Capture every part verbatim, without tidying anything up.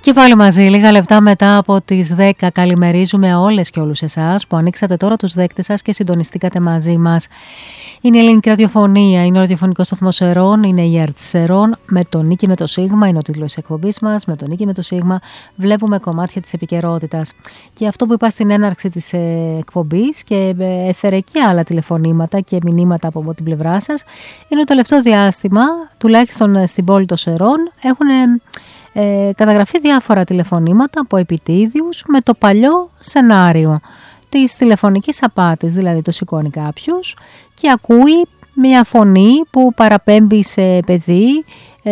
Και πάλι μαζί, λίγα λεπτά μετά από τις δέκα, καλημερίζουμε όλες και όλους εσάς που ανοίξατε τώρα τους δέκτες σας και συντονιστήκατε μαζί μας. Είναι η Ελληνική Ραδιοφωνία, είναι ο ραδιοφωνικός σταθμός Ερών, είναι η ΕΡΤΣ Ερών, με τον Νίκη με το Σίγμα, είναι ο τίτλος της εκπομπής μας. Με τον Νίκη με το Σίγμα βλέπουμε κομμάτια της επικαιρότητας. Και αυτό που είπα στην έναρξη της εκπομπής και έφερε και άλλα τηλεφωνήματα και μηνύματα από την πλευρά σας, είναι το τελευταίο διάστημα, τουλάχιστον στην πόλη των Ερών, έχουν Ε, καταγραφεί διάφορα τηλεφωνήματα από επιτίδιους με το παλιό σενάριο της τηλεφωνικής απάτης, δηλαδή το σηκώνει κάποιος και ακούει μια φωνή που παραπέμπει σε παιδί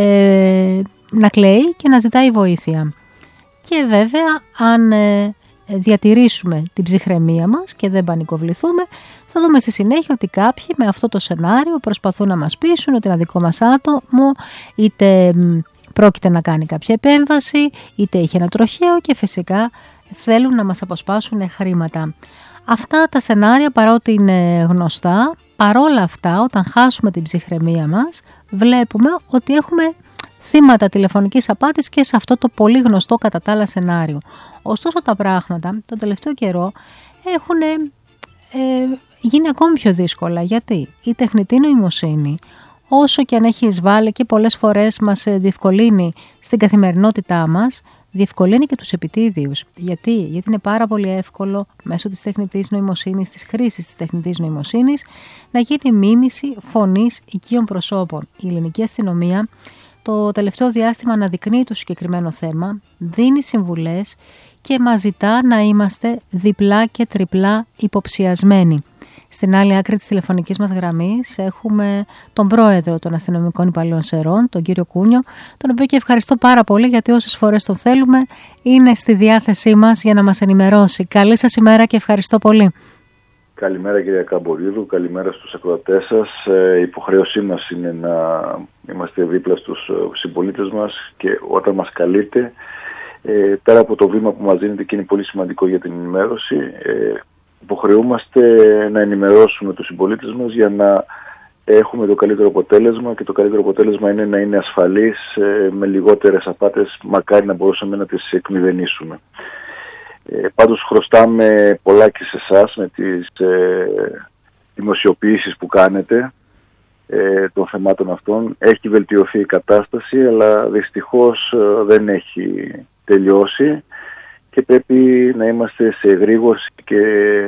ε, να κλαίει και να ζητάει βοήθεια. Και βέβαια αν ε, διατηρήσουμε την ψυχραιμία μας και δεν πανικοβληθούμε, θα δούμε στη συνέχεια ότι κάποιοι με αυτό το σενάριο προσπαθούν να μας πείσουν ότι ένα δικό μας άτομο είτε πρόκειται να κάνει κάποια επέμβαση, είτε είχε ένα τροχαίο και φυσικά θέλουν να μας αποσπάσουν χρήματα. Αυτά τα σενάρια, παρότι είναι γνωστά, παρόλα αυτά όταν χάσουμε την ψυχραιμία μας βλέπουμε ότι έχουμε θύματα τηλεφωνικής απάτης και σε αυτό το πολύ γνωστό κατά τα άλλα σενάριο. Ωστόσο τα πράγματα τον τελευταίο καιρό έχουν ε, γίνει ακόμη πιο δύσκολα. Γιατί η τεχνητή νοημοσύνη, όσο και αν έχει εισβάλει και πολλές φορές μας διευκολύνει στην καθημερινότητά μας, διευκολύνει και τους επιτίδιους. Γιατί? Γιατί είναι πάρα πολύ εύκολο μέσω της τεχνητής νοημοσύνης, της χρήσης της τεχνητής νοημοσύνης, να γίνει μίμηση φωνής οικείων προσώπων. Η ελληνική αστυνομία το τελευταίο διάστημα αναδεικνύει το συγκεκριμένο θέμα, δίνει συμβουλές και μας ζητά να είμαστε διπλά και τριπλά υποψιασμένοι. Στην άλλη άκρη της τηλεφωνικής μας γραμμής έχουμε τον πρόεδρο των αστυνομικών υπαλλήλων Ερών, τον κύριο Κούνιο, τον οποίο και ευχαριστώ πάρα πολύ γιατί όσες φορές τον θέλουμε είναι στη διάθεσή μας για να μας ενημερώσει. Καλή σας ημέρα και ευχαριστώ πολύ. Καλημέρα κυρία Καμπορίδου, καλημέρα στους ακροατές σας. Ε, η υποχρέωσή μας είναι να είμαστε δίπλα στους συμπολίτες μας και όταν μας καλείτε, ε, πέρα από το βήμα που μας δίνετε και είναι πολύ σημαντικό για την ενημέρωση, ε, υποχρεούμαστε να ενημερώσουμε τους συμπολίτες μας για να έχουμε το καλύτερο αποτέλεσμα και το καλύτερο αποτέλεσμα είναι να είναι ασφαλής, με λιγότερες απάτες, μακάρι να μπορούσαμε να τις εκμηδενήσουμε. Ε, πάντως χρωστάμε πολλά και σε εσάς με τις ε, δημοσιοποιήσεις που κάνετε ε, των θεμάτων αυτών. Έχει βελτιωθεί η κατάσταση, αλλά δυστυχώς ε, δεν έχει τελειώσει. Και πρέπει να είμαστε σε εγρήγορση και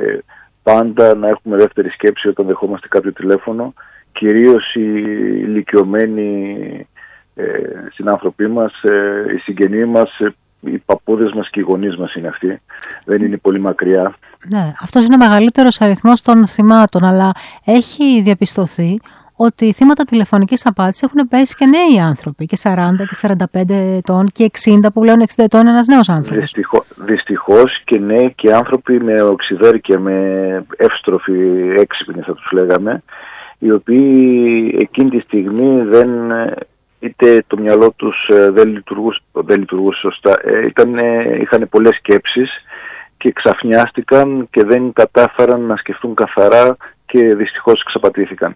πάντα να έχουμε δεύτερη σκέψη όταν δεχόμαστε κάποιο τηλέφωνο. Κυρίως οι ηλικιωμένοι ε, συνάνθρωποι μας, ε, οι συγγενείς μας, ε, οι παππούδες μας και οι γονείς μας είναι αυτοί. Δεν είναι πολύ μακριά. Ναι, αυτός είναι ο μεγαλύτερος αριθμός των θυμάτων, αλλά έχει διαπιστωθεί ότι οι θύματα τηλεφωνικής απάτης έχουν πέσει και νέοι άνθρωποι, και σαράντα και σαράντα πέντε ετών και εξήντα, που πλέον εξήντα ετών είναι ένας νέος άνθρωπος. Δυστυχώς, δυστυχώς και νέοι και άνθρωποι με οξυδέρκεια, με εύστροφη έξυπνη θα τους λέγαμε, οι οποίοι εκείνη τη στιγμή δεν, είτε το μυαλό τους δεν λειτουργούσε, δεν λειτουργούσε σωστά, ήταν, είχαν πολλές σκέψεις και ξαφνιάστηκαν και δεν κατάφεραν να σκεφτούν καθαρά και δυστυχώς εξαπατήθηκαν.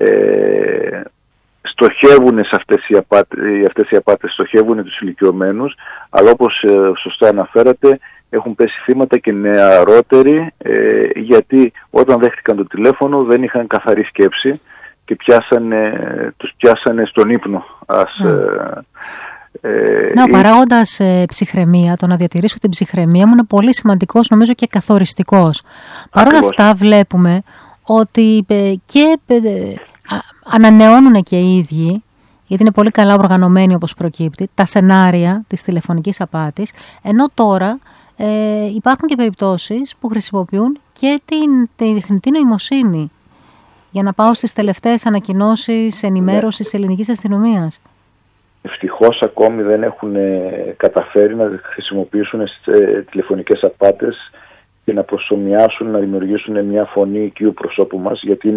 Ε, στοχεύουν σε αυτές οι απάτες, αυτές οι απάτες στοχεύουν τους ηλικιωμένους, αλλά όπως ε, σωστά αναφέρατε έχουν πέσει θύματα και νεαρότεροι, ε, γιατί όταν δέχτηκαν το τηλέφωνο δεν είχαν καθαρή σκέψη και πιάσανε, τους πιάσανε στον ύπνο. Ας, mm. ε, ναι, ο παράγοντας ε, ψυχραιμία, το να διατηρήσω την ψυχραιμία μου είναι πολύ σημαντικός, νομίζω, και καθοριστικός. Παρ' όλα αυτά βλέπουμε ότι ε, και ε, ανανεώνουν και οι ίδιοι, γιατί είναι πολύ καλά οργανωμένοι όπως προκύπτει, τα σενάρια της τηλεφωνικής απάτης, ενώ τώρα ε, υπάρχουν και περιπτώσεις που χρησιμοποιούν και την, την τεχνητή νοημοσύνη. Για να πάω στις τελευταίες ανακοινώσεις ενημέρωσης της ελληνικής αστυνομίας. Ευτυχώς ακόμη δεν έχουν καταφέρει να χρησιμοποιήσουν στις τηλεφωνικές απάτες και να προσομοιάσουν, να δημιουργήσουν μια φωνή οικείου προσώπου μας, γιατί